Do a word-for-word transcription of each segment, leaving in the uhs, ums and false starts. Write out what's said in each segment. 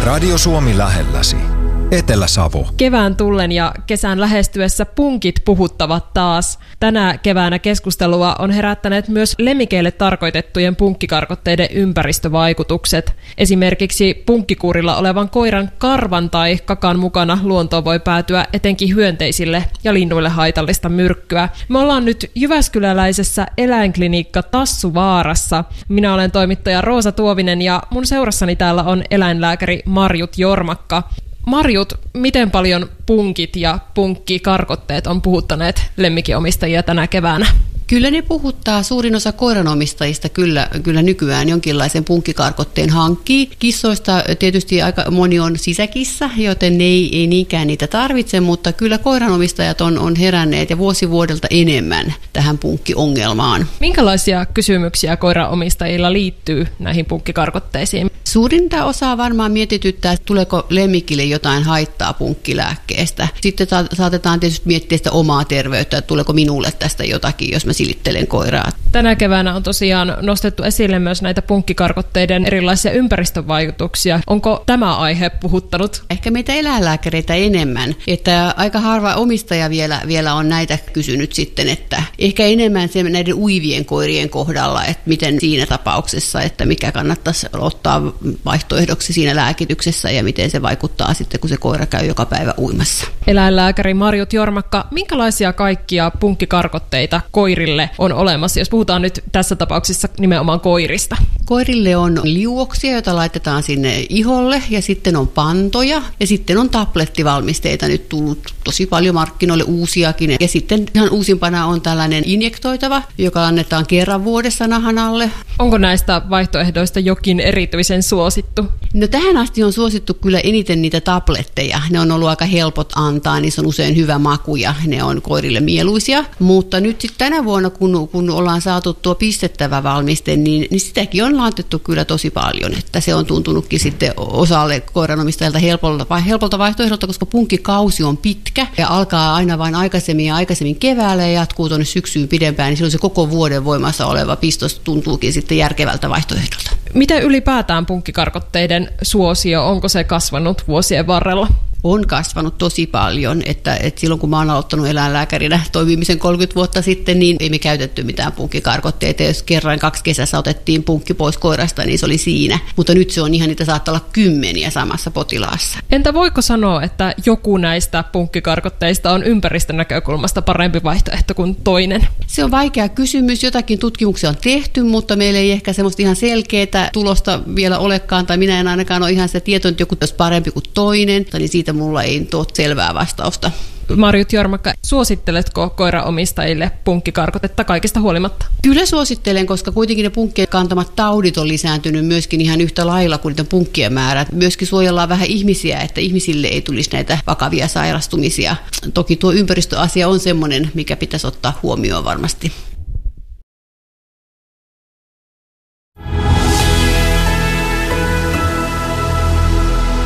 Radio Suomi lähelläsi. Etelä-Savo. Kevään tullen ja kesän lähestyessä punkit puhuttavat taas. Tänä keväänä keskustelua on herättäneet myös lemmikeille tarkoitettujen punkkikarkotteiden ympäristövaikutukset. Esimerkiksi punkkikuurilla olevan koiran karvan tai kakan mukana luontoon voi päätyä etenkin hyönteisille ja linnuille haitallista myrkkyä. Me ollaan nyt jyväskyläläisessä eläinklinikka Tassuvaarassa. Minä olen toimittaja Roosa Tuovinen ja mun seurassani täällä on eläinlääkäri Marjut Jormakka. Marjut, miten paljon punkit ja punkkikarkotteet on puhuttaneet lemmikinomistajia tänä keväänä? Kyllä ne puhuttaa. Suurin osa koiranomistajista kyllä, kyllä nykyään jonkinlaisen punkkikarkotteen hankkii. Kissoista tietysti aika moni on sisäkissa, joten ne ei, ei niinkään niitä tarvitse, mutta kyllä koiranomistajat on, on heränneet ja vuosi vuodelta enemmän tähän punkkiongelmaan. Minkälaisia kysymyksiä koiranomistajilla liittyy näihin punkkikarkotteisiin? Suurinta osaa varmaan mietityttää, tuleeko lemmikille jotain haittaa punkkilääkkeestä. Sitten saatetaan tietysti miettiä sitä omaa terveyttä, että tuleeko minulle tästä jotakin, jos mä silittelen koiraa. Tänä keväänä on tosiaan nostettu esille myös näitä punkkikarkotteiden erilaisia ympäristövaikutuksia. Onko tämä aihe puhuttanut? Ehkä meitä eläinlääkäreitä enemmän, että aika harva omistaja vielä, vielä on näitä kysynyt sitten, että ehkä enemmän se näiden uivien koirien kohdalla, että miten siinä tapauksessa, että mikä kannattaisi ottaa vaihtoehdoksi siinä lääkityksessä ja miten se vaikuttaa sitten, kun se koira käy joka päivä uimassa. Eläinlääkäri Marjut Jormakka, minkälaisia kaikkia punkkikarkotteita koirille on olemassa, jos puhutaan nyt tässä tapauksessa nimenomaan koirista? Koirille on liuoksia, joita laitetaan sinne iholle, ja sitten on pantoja, ja sitten on tablettivalmisteita nyt tullut tosi paljon markkinoille uusiakin. Ja sitten ihan uusimpana on tällainen injektoitava, joka annetaan kerran vuodessa nahan alle. Onko näistä vaihtoehdoista jokin erityisen suosittu? No tähän asti on suosittu kyllä eniten niitä tabletteja. Ne on ollut aika helpot antaa, niissä on usein hyvä maku ja ne on koirille mieluisia. Mutta nyt sitten tänä vuonna, kun, kun ollaan saatu tuo pistettävä valmiste, niin, niin sitäkin on laitettu kyllä tosi paljon. Että se on tuntunutkin sitten osalle koiranomistajilta helpolta, helpolta vaihtoehdolta, koska punkkikausi on pitkä ja alkaa aina vain aikaisemmin ja aikaisemmin keväällä ja jatkuu tuonne syksyyn pidempään, niin silloin se koko vuoden voimassa oleva pistos tuntuukin sitten järkevältä vaihtoehdolta. Miten ylipäätään punkkikarkotteiden suosio, onko se kasvanut vuosien varrella? On kasvanut tosi paljon, että, että silloin kun mä oon aloittanut eläinlääkärinä toimimisen kolmekymmentä vuotta sitten, niin ei me käytetty mitään punkkikarkotteita. Jos kerran kaksi kesässä otettiin punkki pois koirasta, niin se oli siinä. Mutta nyt se on ihan, niitä saattaa olla kymmeniä samassa potilaassa. Entä voiko sanoa, että joku näistä punkkikarkotteista on ympäristön näkökulmasta parempi vaihtoehto kuin toinen? Se on vaikea kysymys. Jotakin tutkimuksia on tehty, mutta meillä ei ehkä semmoista ihan selkeää tulosta vielä olekaan, tai minä en ainakaan ole ihan sitä tietoa, että joku olisi parempi kuin toinen, niin siitä mulla ei ole selvää vastausta. Marjut Jormakka, suositteletko koiraomistajille punkkikarkotetta kaikesta huolimatta? Kyllä suosittelen, koska kuitenkin ne punkkien kantamat taudit on lisääntynyt myöskin ihan yhtä lailla kuin niiden punkkien määrät. Myöskin suojellaan vähän ihmisiä, että ihmisille ei tulisi näitä vakavia sairastumisia. Toki tuo ympäristöasia on semmoinen, mikä pitäisi ottaa huomioon varmasti.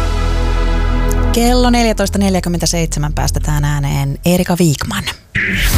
Kello neljätoista neljäkymmentäseitsemän päästetään ääneen Erika Wikman.